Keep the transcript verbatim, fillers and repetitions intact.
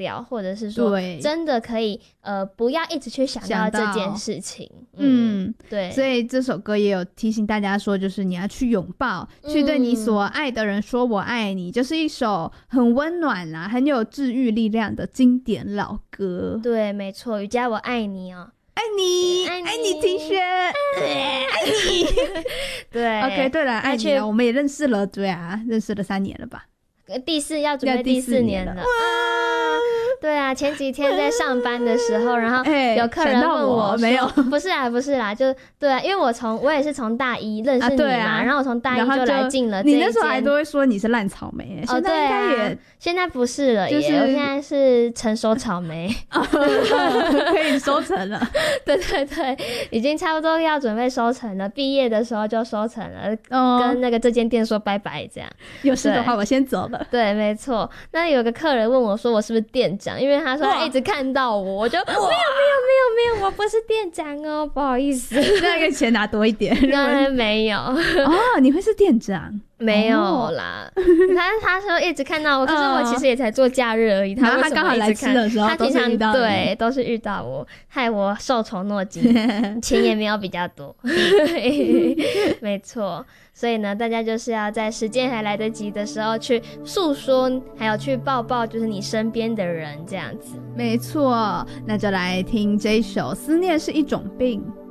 掉，或者是说真的可以呃不要一直去想到这件事情。嗯, 嗯对， 所以这首歌也有提醒大家说，就是你要去拥抱、嗯、去对你所爱的人说我爱你，就是一首很温暖啦很有治愈力量的经典老歌。 对，没错，瑜伽我爱你哦， 爱你爱你爱你庭轩，爱你对 OK 对了，爱你啊，我们也认识了，对啊，认识了三年了吧， 第四要准备第四年了，哇！对啊，前几天在上班的时候，然后有客人问我说、欸、 没有， 不是啦，不是啦，就对啊，因为我从我也是从大一认识你嘛，啊啊、然后我从大一就来进了这一间， 你那时候还都会说你是烂草莓， 哦，对啊，现在不是了耶，就是我现在是成熟草莓， 可以收成了， 对对对，已经差不多要准备收成了，毕业的时候就收成了，哦、跟那个这间店说拜拜，这样。 有事的话我先走了。 对，没错。那有个客人问我说我是不是店长，因为他说他一直看到我，我就没有没有没有没有，我不是店长哦，不好意思。 那个钱拿多一点。 当然没有。 哦，你会是店长？ 没有啦，哦、他他说一直看到我，可是我其实也才做假日而已。 他为什么一直看？他刚好来吃的时候， 他平常对都是遇到我，害我受宠若惊，钱也没有比较多。没错，所以呢，大家就是要在时间还来得及的时候去诉说，还有去抱抱，就是你身边的人这样子。 没错，那就来听这一首《思念是一种病》。